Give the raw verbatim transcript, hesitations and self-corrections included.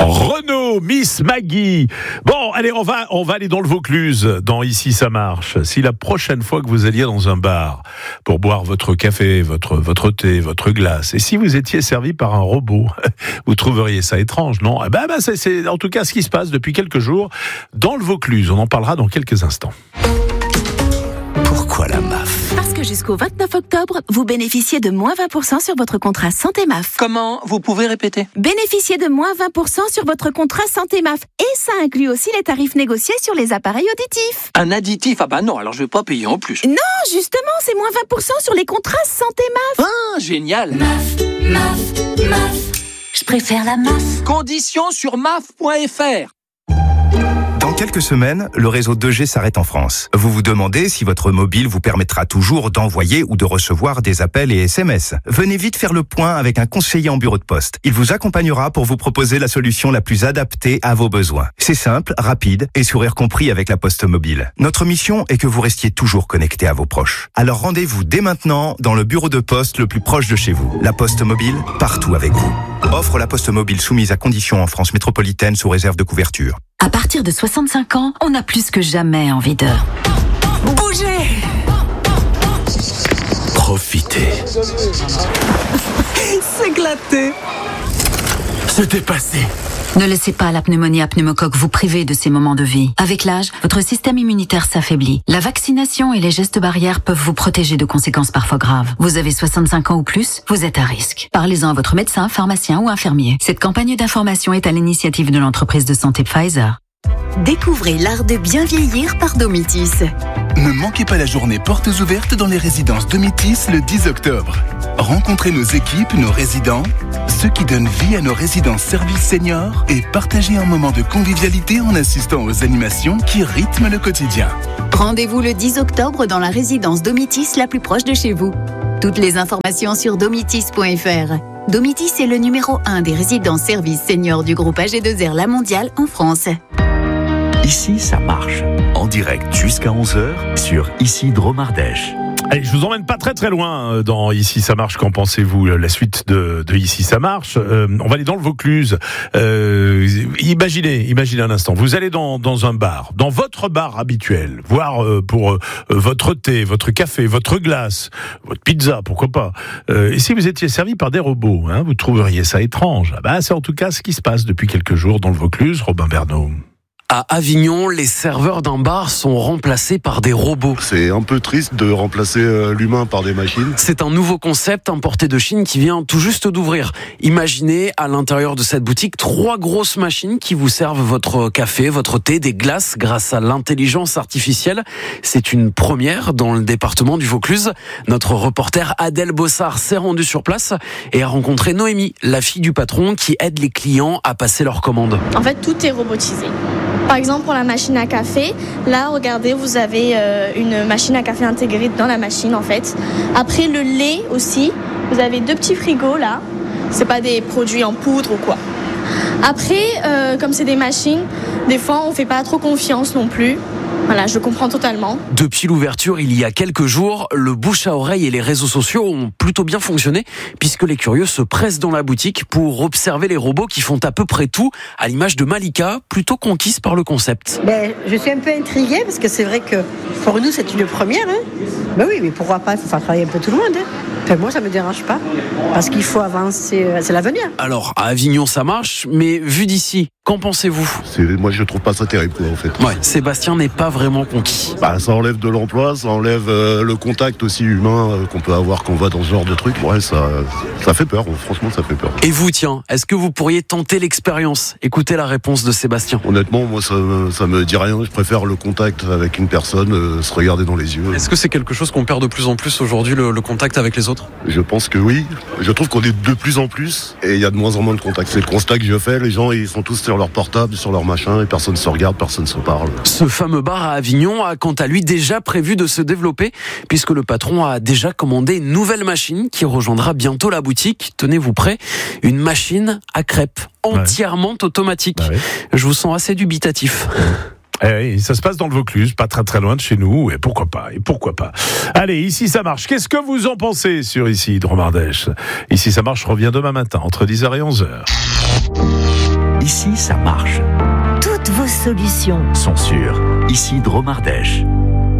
Renaud, Miss Maggie. Bon, allez, on va, on va aller dans le Vaucluse, dans Ici ça marche. Si la prochaine fois que vous alliez dans un bar pour boire votre café, votre, votre thé, votre glace, et si vous étiez servi par un robot, vous trouveriez ça étrange, non? Eh ben, ben c'est, c'est en tout cas ce qui se passe depuis quelques jours dans le Vaucluse. On en parlera dans quelques instants. Pourquoi la M A F? Parce que jusqu'au vingt-neuf octobre, vous bénéficiez de moins vingt pour cent sur votre contrat Santé M A F. Comment? Vous pouvez répéter? Bénéficiez de moins vingt pour cent sur votre contrat Santé M A F. Et ça inclut aussi les tarifs négociés sur les appareils auditifs. Un additif? Ah bah non, alors je vais pas payer en plus. Non, justement, c'est moins vingt pour cent sur les contrats Santé M A F. Ah, génial. M A F, M A F, M A F. Je préfère la M A F. Conditions sur M A F point F R. Dans quelques semaines, le réseau deux G s'arrête en France. Vous vous demandez si votre mobile vous permettra toujours d'envoyer ou de recevoir des appels et S M S. Venez vite faire le point avec un conseiller en bureau de poste. Il vous accompagnera pour vous proposer la solution la plus adaptée à vos besoins. C'est simple, rapide et sourire compris avec la Poste Mobile. Notre mission est que vous restiez toujours connecté à vos proches. Alors rendez-vous dès maintenant dans le bureau de poste le plus proche de chez vous. La Poste Mobile, partout avec vous. Offre la Poste Mobile soumise à conditions en France métropolitaine sous réserve de couverture. À partir de soixante-cinq ans, on a plus que jamais envie de bouger, profiter, s'éclater, se dépasser. Ne laissez pas la pneumonie à pneumocoque vous priver de ces moments de vie. Avec l'âge, votre système immunitaire s'affaiblit. La vaccination et les gestes barrières peuvent vous protéger de conséquences parfois graves. Vous avez soixante-cinq ans ou plus, vous êtes à risque. Parlez-en à votre médecin, pharmacien ou infirmier. Cette campagne d'information est à l'initiative de l'entreprise de santé Pfizer. Découvrez l'art de bien vieillir par Domitis. Ne manquez pas la journée portes ouvertes dans les résidences Domitis le dix octobre. Rencontrez nos équipes, nos résidents, ceux qui donnent vie à nos résidences services seniors et partagez un moment de convivialité en assistant aux animations qui rythment le quotidien. Rendez-vous le dix octobre dans la résidence Domitis la plus proche de chez vous. Toutes les informations sur domitis point F R. Domitis est le numéro un des résidences services seniors du groupe A G deux R La Mondiale en France. Ici, ça marche. En direct jusqu'à onze heures sur Ici Dromardèche. Allez, je vous emmène pas très très loin dans Ici ça marche. Qu'en pensez-vous? La suite de, de Ici ça marche. Euh, on va aller dans le Vaucluse. Euh, imaginez, imaginez un instant. Vous allez dans, dans un bar, dans votre bar habituel, voir euh, pour euh, votre thé, votre café, votre glace, votre pizza, pourquoi pas. Euh, et si vous étiez servi par des robots, hein, vous trouveriez ça étrange. Ah bah, c'est en tout cas ce qui se passe depuis quelques jours dans le Vaucluse. Robin Bernot. À Avignon, les serveurs d'un bar sont remplacés par des robots. C'est un peu triste de remplacer l'humain par des machines. C'est un nouveau concept importé de Chine qui vient tout juste d'ouvrir. Imaginez à l'intérieur de cette boutique trois grosses machines qui vous servent votre café, votre thé, des glaces grâce à l'intelligence artificielle. C'est une première dans le département du Vaucluse. Notre reporter Adèle Bossard s'est rendue sur place et a rencontré Noémie, la fille du patron qui aide les clients à passer leurs commandes. En fait, tout est robotisé. Par exemple, pour la machine à café, là, regardez, vous avez euh, une machine à café intégrée dans la machine, en fait. Après, le lait aussi, vous avez deux petits frigos, là. C'est pas des produits en poudre ou quoi. Après, euh, comme c'est des machines, des fois, on fait pas trop confiance non plus. Voilà, je comprends totalement. Depuis l'ouverture, il y a quelques jours, le bouche à oreille et les réseaux sociaux ont plutôt bien fonctionné puisque les curieux se pressent dans la boutique pour observer les robots qui font à peu près tout, à l'image de Malika, plutôt conquise par le concept. Ben, je suis un peu intriguée parce que c'est vrai que pour nous, c'est une première. Hein. Ben oui, mais pourquoi pas, il faut faire travailler un peu tout le monde. Hein. Enfin, moi, ça me dérange pas parce qu'il faut avancer, c'est l'avenir. Alors, à Avignon, ça marche, mais vu d'ici, qu'en pensez-vous? C'est, moi, je trouve pas ça terrible, quoi, en fait. Ouais, Sébastien n'est pas vraiment conquis. Bah, ça enlève de l'emploi, ça enlève euh, le contact aussi humain euh, qu'on peut avoir quand on va dans ce genre de truc. Ouais, ça, ça fait peur, franchement, ça fait peur. Et vous, tiens, est-ce que vous pourriez tenter l'expérience? Écoutez la réponse de Sébastien. Honnêtement, moi, ça, ça me dit rien. Je préfère le contact avec une personne, euh, se regarder dans les yeux. Est-ce que c'est quelque chose qu'on perd de plus en plus aujourd'hui, le, le contact avec les autres? Je pense que oui. Je trouve qu'on est de plus en plus et il y a de moins en moins de contact. C'est le constat que je fais. Les gens, ils sont tous sur leur portable, sur leur machin et personne se regarde, personne se parle. Ce fameux bar à Avignon a quant à lui déjà prévu de se développer puisque le patron a déjà commandé une nouvelle machine qui rejoindra bientôt la boutique. Tenez-vous prêts, une machine à crêpes entièrement ouais. automatique. Ah ouais. Je vous sens assez dubitatif. Eh, ça se passe dans le Vaucluse, pas très très loin de chez nous, et pourquoi pas, et pourquoi pas. Allez, Ici ça marche. Qu'est-ce que vous en pensez sur Ici Dromardèche? Ici ça marche revient demain matin, entre dix heures et onze heures. Ici, ça marche. Toutes vos solutions Sont sur Ici Dromardèche.